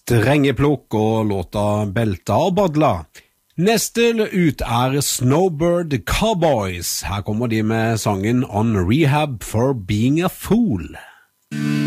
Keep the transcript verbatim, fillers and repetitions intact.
Strengeplukk og låta Belta og Badla. Neste ut er Snowbird Cowboys. Her kommer de med sangen On Rehab for Being a Fool.